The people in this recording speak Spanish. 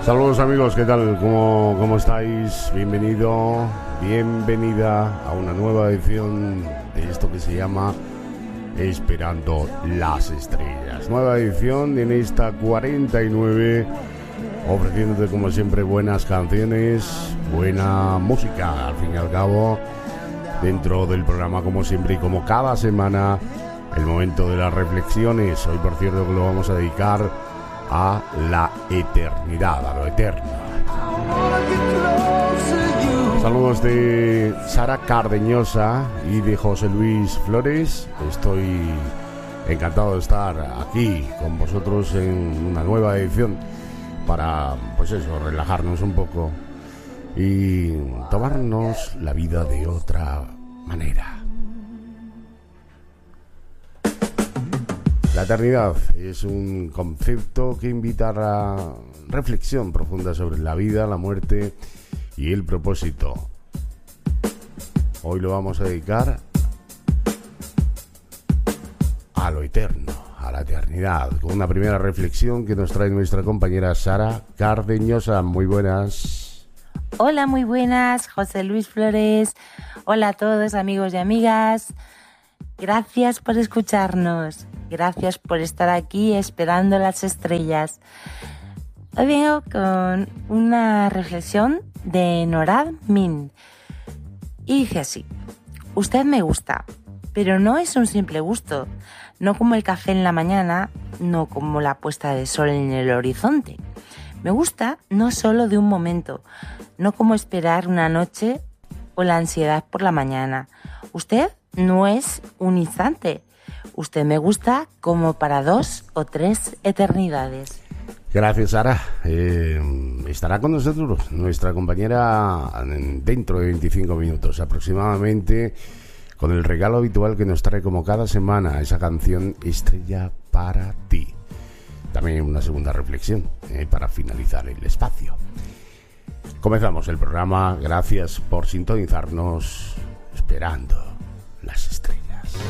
Saludos amigos, ¿qué tal? ¿Cómo estáis? Bienvenido, bienvenida a una nueva edición de esto que se llama Esperando las Estrellas. Nueva edición en esta 49, ofreciéndote como siempre buenas canciones, buena música, al fin y al cabo, dentro del programa como siempre y como cada semana, el momento de las reflexiones. Hoy por cierto que lo vamos a dedicar a la eternidad, a lo eterno. Saludos de Sara Cardeñosa y de José Luis Flores. Estoy encantado de estar aquí con vosotros en una nueva edición para, pues eso, relajarnos un poco y tomarnos la vida de otra manera. La eternidad es un concepto que invita a la reflexión profunda sobre la vida, la muerte y el propósito. Hoy lo vamos a dedicar a lo eterno, a la eternidad, con una primera reflexión que nos trae nuestra compañera Sara Cardeñosa. Muy buenas. Hola, muy buenas, José Luis Flores. Hola a todos, amigos y amigas. Gracias por escucharnos. Gracias por estar aquí esperando las estrellas. Hoy vengo con una reflexión de Norad Min. Y dice así: usted me gusta, pero no es un simple gusto. No como el café en la mañana, no como la puesta de sol en el horizonte. Me gusta no solo de un momento, no como esperar una noche o la ansiedad por la mañana. Usted no es un instante. Usted me gusta como para 2 o 3 eternidades. Gracias, Sara. Estará con nosotros nuestra compañera dentro de 25 minutos aproximadamente, con el regalo habitual que nos trae como cada semana, esa canción Estrella para ti. También una segunda reflexión para finalizar el espacio. Comenzamos el programa. Gracias por sintonizarnos. Esperando